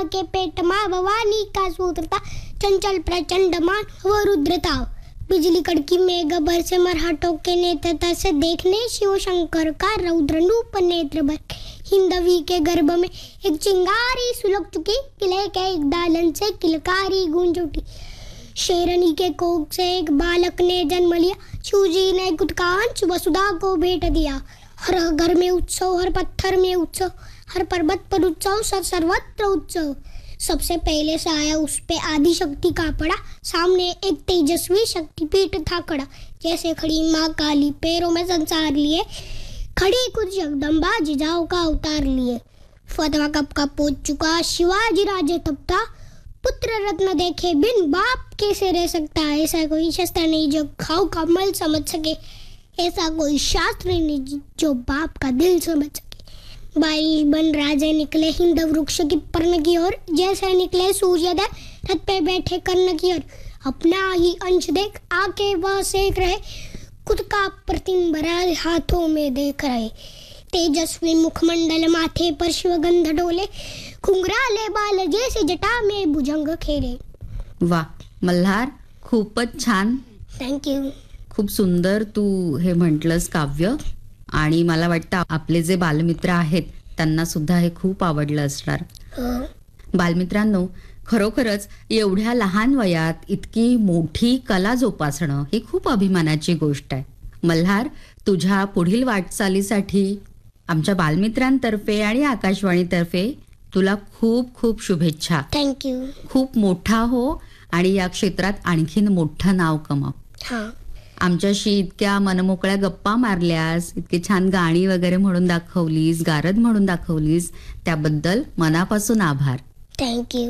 के पेट माँ भवानी का सूत्र था, चंचल प्रचंड मान व रुद्रता। बिजली कड़की मेघ बरसे मराठों के नेत्रता से देखने शिव शंकर का रौद्र नूप नेत्र भर। हिंदवी के गर्भ में एक चिंगारी सुलग चुकी, किले के एक दालन से किलकारी गूंज उठी। शेरनी के कोख से एक बालक ने जन्म लिया, शिवजी ने कुतकांच वसुधा को भेंट दिया। हर घर में उत्सव, हर पत्थर में उत्सव, हर पर्वत पर उत्सव, सर्वत्र उत्सव। सबसे पहले से आया उस पे आदि शक्ति का पड़ा, सामने एक तेजस्वी शक्तिपीठ था खड़ा। जैसे खड़ी माँ काली, पैरों में संसार लिए, खड़ी कुछ जगदम्बा, जिजाओं का अवतार लिए। फतवा कब का पहुंच चुका, शिवाजी राजे तब था। पुत्र रत्न देखे बिन बाप कैसे रह सकता, ऐसा कोई शस्त्र नहीं जो खाओ का मल समझ सके, ऐसा कोई शास्त्र नहीं जो बाप का दिल समझ सके। 22 बन राजे निकले हिंद वृक्ष की पर्ण की ओर, जैसे निकले सूर्योदय रथ पे बैठे कर्ण की ओर। अपना ही अंश देख आके वह सेक रहे, खुद का प्रतिम भरा हाथों में देख रहे। तेजस्वी मुखमंडल, माथे पर शिवगंध डोले, घुंघराले बाल जैसे जटा में भुजंग खेले। वा मल्हार, खूपच छान. थँक्यू. खूप सुंदर तू हे म्हटलंस काव्य. आणि मला वाटतं आपले जे बालमित्र आहेत त्यांना सुद्धा हे खूप आवडलं असणार. बालमित्रांनो, खरोखरच एवढ्या लहान वयात इतकी मोठी कला जोपासणं ही खूप अभिमानाची गोष्ट आहे. मल्हार, तुझ्या पुढील वाटचालीसाठी आमच्या बालमित्रांतर्फे आणि आकाशवाणीतर्फे तुला खूप खूप शुभेच्छा. थँक्यू. खूप मोठा हो आणि या क्षेत्रात आणखीन मोठं नाव कमाव. हां. आमच्याशी इतक्या मनमोकळ्या गप्पा मारल्यास, इतकी छान गाणी वगैरे म्हणून दाखवलीस, गारद म्हणून दाखवलीस, त्याबद्दल मनापासून आभार. थँक्यू.